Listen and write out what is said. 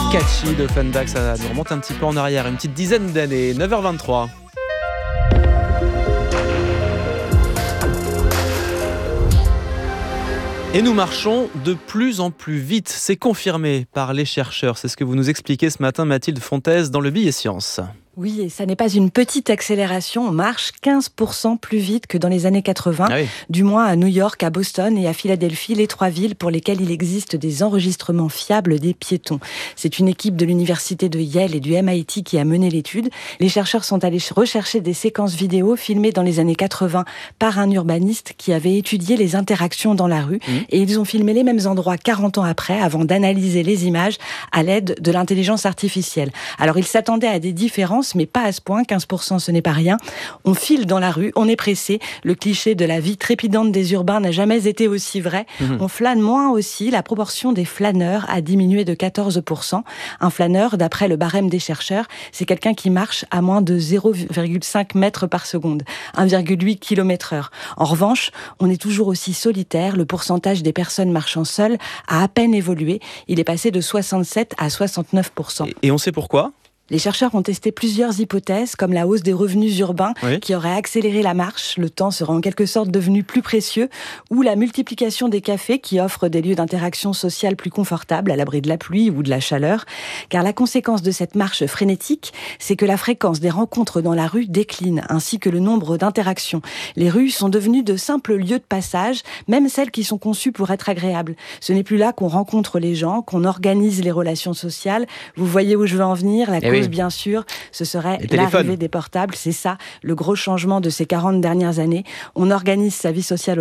Catchy de Offenbach, ça nous remonte un petit peu en arrière, une petite dizaine d'années, 9h23. Et nous marchons de plus en plus vite, c'est confirmé par les chercheurs. C'est ce que vous nous expliquez ce matin, Mathilde Fontaise, dans le Billet Science. Oui, et ça n'est pas une petite accélération. On marche 15% plus vite que dans les années 80, du moins à New York, à Boston et à Philadelphie, les trois villes pour lesquelles il existe des enregistrements fiables des piétons. C'est une équipe de l'université de Yale et du MIT qui a mené l'étude. Les chercheurs sont allés rechercher des séquences vidéo filmées dans les années 80 par un urbaniste qui avait étudié les interactions dans la rue. Et ils ont filmé les mêmes endroits 40 ans après, avant d'analyser les images à l'aide de l'intelligence artificielle. Alors, ils s'attendaient à des différences, mais pas à ce point, 15% ce n'est pas rien. On file dans la rue, on est pressé. Le cliché de la vie trépidante des urbains n'a jamais été aussi vrai. On flâne moins aussi, la proportion des flâneurs a diminué de 14%. Un flâneur, d'après le barème des chercheurs, c'est quelqu'un qui marche à moins de 0,5 mètres par seconde, 1,8 km/h. En revanche, on est toujours aussi solitaire. Le pourcentage des personnes marchant seules a à peine évolué. Il est passé de 67 à 69%. Et on sait pourquoi ? Les chercheurs ont testé plusieurs hypothèses, comme la hausse des revenus urbains qui aurait accéléré la marche, le temps serait en quelque sorte devenu plus précieux, ou la multiplication des cafés qui offrent des lieux d'interaction sociale plus confortables à l'abri de la pluie ou de la chaleur. Car la conséquence de cette marche frénétique, c'est que la fréquence des rencontres dans la rue décline, ainsi que le nombre d'interactions. Les rues sont devenues de simples lieux de passage, même celles qui sont conçues pour être agréables. Ce n'est plus là qu'on rencontre les gens, qu'on organise les relations sociales. Vous voyez où je veux en venir, la cause, bien sûr, ce serait l'arrivée des portables. C'est ça, le gros changement de ces 40 dernières années. On organise sa vie sociale